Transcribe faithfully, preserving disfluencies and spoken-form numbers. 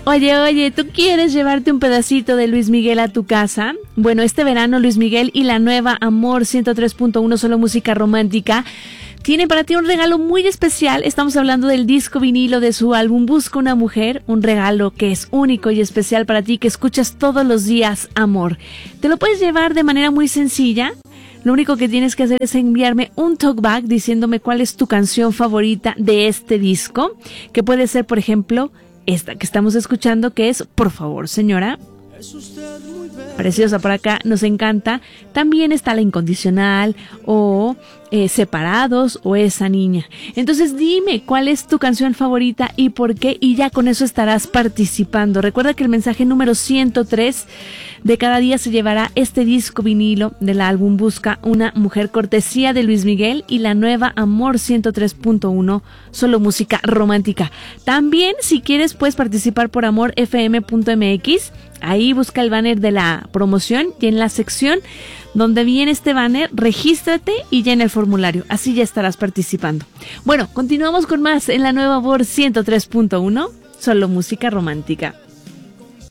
Oye, oye, ¿tú quieres llevarte un pedacito de Luis Miguel a tu casa? Bueno, este verano Luis Miguel y la nueva Amor ciento tres punto uno, solo música romántica, tienen para ti un regalo muy especial. Estamos hablando del disco vinilo de su álbum Busca una mujer, un regalo que es único y especial para ti, que escuchas todos los días, Amor. Te lo puedes llevar de manera muy sencilla. Lo único que tienes que hacer es enviarme un talkback diciéndome cuál es tu canción favorita de este disco, que puede ser, por ejemplo, esta que estamos escuchando, que es Por favor, señora. Preciosa por acá, nos encanta. También está La Incondicional o eh, Separados o Esa Niña. Entonces dime cuál es tu canción favorita y por qué, y ya con eso estarás participando. Recuerda que el mensaje número ciento tres de cada día se llevará este disco vinilo del álbum Busca una mujer, cortesía de Luis Miguel y la nueva Amor ciento tres punto uno, solo música romántica. También, si quieres, puedes participar por amor f m punto m x. Ahí busca el banner de la promoción y en la sección donde viene este banner, regístrate y llena el formulario. Así ya estarás participando. Bueno, continuamos con más en la nueva Amor ciento tres punto uno, solo música romántica.